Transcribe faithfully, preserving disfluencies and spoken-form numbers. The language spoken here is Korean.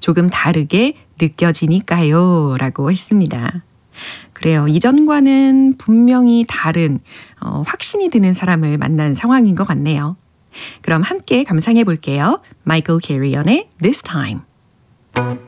조금 다르게 느껴지니까요. 라고 했습니다. 그래요. 이전과는 분명히 다른 어, 확신이 드는 사람을 만난 상황인 것 같네요. 그럼 함께 감상해 볼게요. 마이클 캐리언의 This Time.